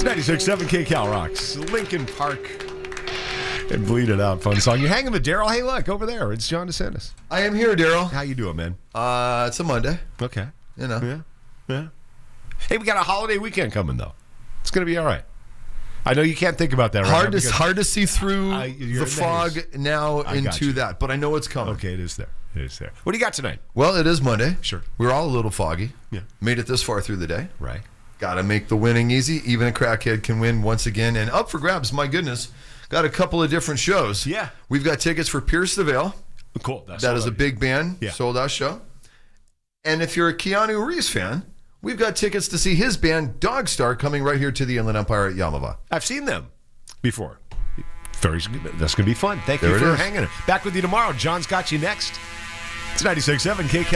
96.7 KCal Rocks, Lincoln Park, and Bleed It Out. Fun song. You're hanging with Daryl. Hey, look, over there. It's John DeSantis. I am here, Daryl. How you doing, man? It's a Monday. Okay. You know. Yeah. Hey, we got a holiday weekend coming, though. It's going to be all right. I know you can't think about that right now. Hard to see through you're the fog now into that, but I know it's coming. Okay, it is there. What do you got tonight? Well, it is Monday. Sure. We're all a little foggy. Yeah. Made it this far through the day. Right. Got to make the winning easy. Even a crackhead can win once again. And up for grabs, my goodness. Got a couple of different shows. Yeah. We've got tickets for Pierce the Veil. Cool. That is a big band, sold out show. And if you're a Keanu Reeves fan, we've got tickets to see his band Dogstar coming right here to the Inland Empire at Yamava. I've seen them before. That's going to be fun. Thank you There for it is. hanging. Back with you tomorrow. John's got you next. It's 96.7 KCal.